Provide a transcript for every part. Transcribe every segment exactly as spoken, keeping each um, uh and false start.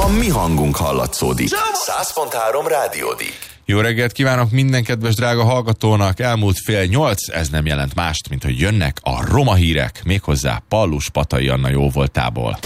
a mi hangunk hallatszódik. száz pont három Rádiódik. Jó reggelt kívánok minden kedves drága hallgatónak! Elmúlt fél nyolc, ez nem jelent mást, mint hogy jönnek a roma hírek, méghozzá Pallus Patai Anna jóvoltából.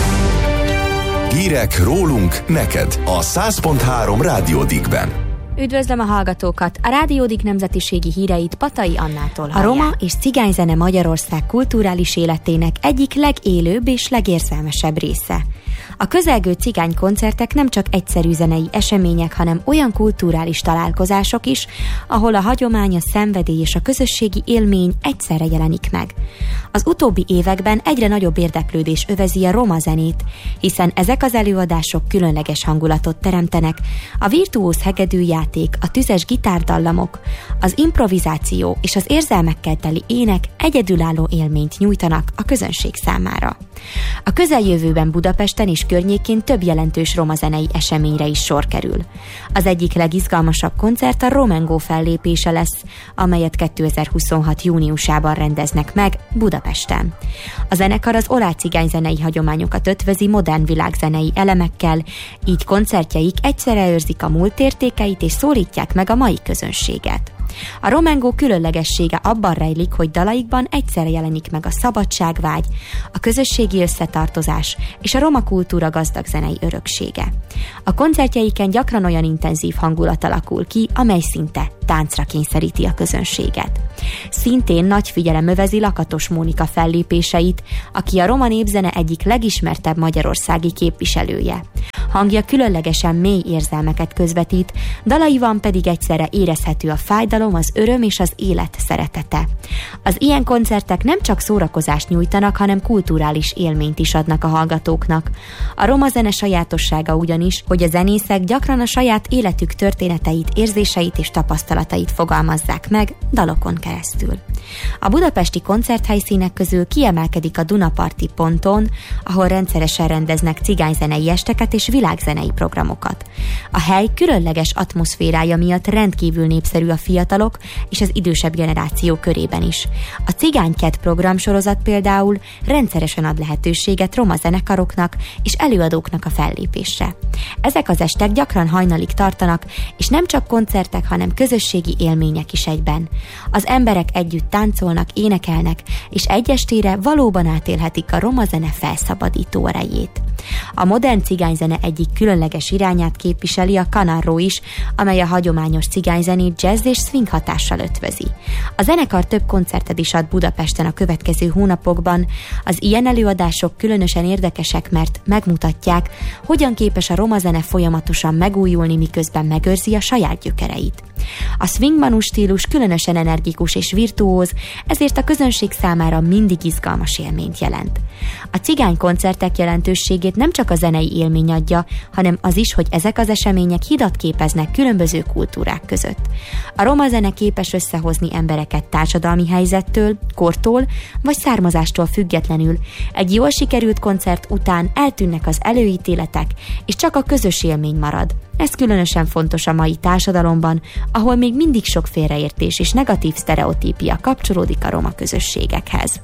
Hírek rólunk, neked a száz pont három Rádiódikben. Üdvözlöm a hallgatókat! A Rádiódik nemzetiségi híreit Patai Annától hallják. A roma és cigányzene Magyarország kulturális életének egyik legélőbb és legérzelmesebb része. A közelgő cigánykoncertek nem csak egyszerű zenei események, hanem olyan kulturális találkozások is, ahol a hagyomány, a szenvedély és a közösségi élmény egyszerre jelenik meg. Az utóbbi években egyre nagyobb érdeklődés övezi a roma zenét, hiszen ezek az előadások különleges hangulatot teremtenek, a virtuóz hegedűjáték, a tüzes gitárdallamok, az improvizáció és az érzelmekkel teli ének egyedülálló élményt nyújtanak a közönség számára. A közeljövőben Budapesten és környékén több jelentős roma zenei eseményre is sor kerül. Az egyik legizgalmasabb koncert a Romengo fellépése lesz, amelyet kétezer-huszonhat júniusában rendeznek meg Budapesten. A zenekar az oláh cigányzenei hagyományokat ötvözi modern világzenei elemekkel, így koncertjeik egyszerre őrzik a múlt értékeit és szólítják meg a mai közönséget. A Romengo különlegessége abban rejlik, hogy dalaikban egyszerre jelenik meg a szabadságvágy, a közösségi összetartozás és a roma kultúra gazdag zenei öröksége. A koncertjeiken gyakran olyan intenzív hangulat alakul ki, amely szinte táncra kényszeríti a közönséget. Szintén nagy figyelem övezi Lakatos Mónika fellépéseit, aki a roma népzene egyik legismertebb magyarországi képviselője. Hangja különlegesen mély érzelmeket közvetít, dalaiban pedig egyszerre érezhető a fájdalom, az öröm és az élet szeretete. Az ilyen koncertek nem csak szórakozást nyújtanak, hanem kulturális élményt is adnak a hallgatóknak. A roma zene sajátossága ugyanis, hogy a zenészek gyakran a saját életük történeteit, érzéseit és tapasztalatait fogalmazzák meg dalokon keresztül. A budapesti koncerthelyszínek közül kiemelkedik a Dunaparti ponton, ahol rendszeresen rendeznek cigányzenei esteket és világzenei programokat. A hely különleges atmoszférája miatt rendkívül népszerű a fiatalok és az idősebb generáció körében is. A Cigányked programsorozat például rendszeresen ad lehetőséget roma zenekaroknak és előadóknak a fellépésre. Ezek az estek gyakran hajnalig tartanak, és nem csak koncertek, hanem közösségi élmények is egyben. Az emberek együtt táncolnak, énekelnek, és egy estére valóban átélhetik a roma zene felszabadító erejét. A modern cigányzene egyik különleges irányát képviseli a Canarro is, amely a hagyományos cigányzenét jazz és swing hatással ötvözi. A zenekar több koncertet is ad Budapesten a következő hónapokban. Az ilyen előadások különösen érdekesek, mert megmutatják, hogyan képes a roma zene folyamatosan megújulni, miközben megőrzi a saját gyökereit. A swingmanú stílus különösen energikus és virtuóz, ezért a közönség számára mindig izgalmas élményt jelent. A cigánykoncertek jelentőségét nem csak a zenei élmény adja, hanem az is, hogy ezek az események hidat képeznek különböző kultúrák között. A roma zene képes összehozni embereket társadalmi helyzettől, kortól vagy származástól függetlenül. Egy jól sikerült koncert után eltűnnek az előítéletek, és csak a közös élmény marad. Ez különösen fontos a mai társadalomban, ahol még mindig sok félreértés és negatív sztereotípia kapcsolódik a roma közösségekhez.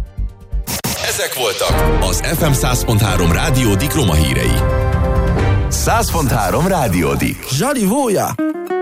Ezek voltak az ef em száz pont három Rádiódik roma hírei. száz pont három Rádiódik. Zsali Vója!